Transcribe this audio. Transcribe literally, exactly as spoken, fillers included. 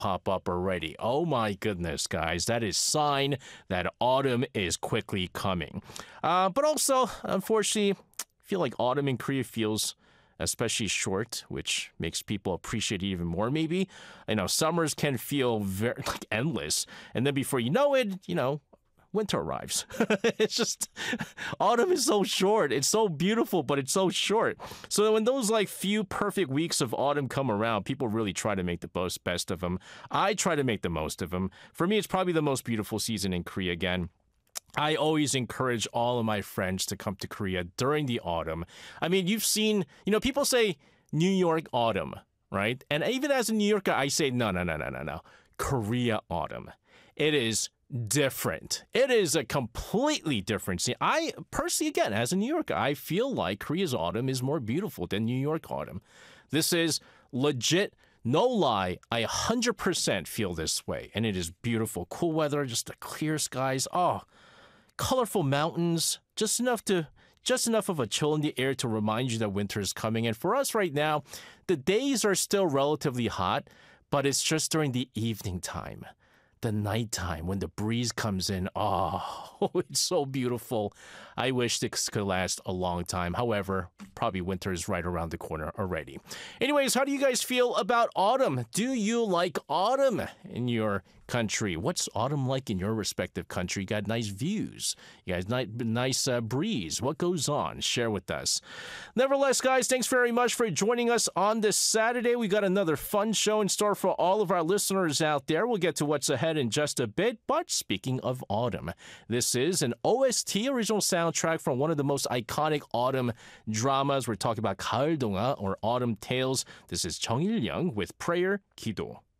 pop up already. Oh my goodness, guys. That is sign that autumn is quickly coming. Uh, but also, unfortunately, I feel like autumn in Korea feels especially short, which makes people appreciate it even more, maybe. You know, summers can feel very like endless. And then before you know it, you know, winter arrives. It's just, autumn is so short. It's so beautiful, but it's so short. So when those like few perfect weeks of autumn come around, people really try to make the most best of them. I try to make the most of them. For me, it's probably the most beautiful season in Korea again. I always encourage all of my friends to come to Korea during the autumn. I mean, you've seen, you know, people say New York autumn, right? And even as a New Yorker, I say, no, no, no, no, no, no. Korea autumn. It is different. It is a completely different scene. I personally, again, as a New Yorker, I feel like Korea's autumn is more beautiful than New York autumn. This is legit. No lie, I one hundred percent feel this way. And it is beautiful. Cool weather, just the clear skies. Oh, colorful mountains, just enough to just enough of a chill in the air to remind you that winter is coming. And for us right now, the days are still relatively hot, but it's just during the evening time, the nighttime when the breeze comes in. Oh, it's so beautiful. I wish this could last a long time. However, probably winter is right around the corner already. Anyways, how do you guys feel about autumn? Do you like autumn in your country? What's autumn like in your respective country? You got nice views. You guys, nice, nice uh, breeze. What goes on? Share with us. Nevertheless, guys, thanks very much for joining us on this Saturday. We got another fun show in store for all of our listeners out there. We'll get to what's ahead in just a bit. But speaking of autumn, this is an O S T original soundtrack from one of the most iconic autumn dramas. We're talking about 가을 동화 or Autumn Tales. This is Jung Il-young with Prayer, 기도.